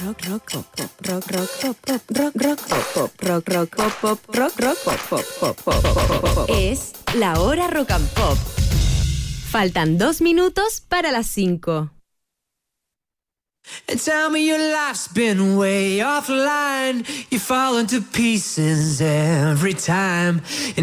Es la hora rock and pop. Faltan 2 minutos para las 5. Tell me your life's been way offline. You fall into pieces every time.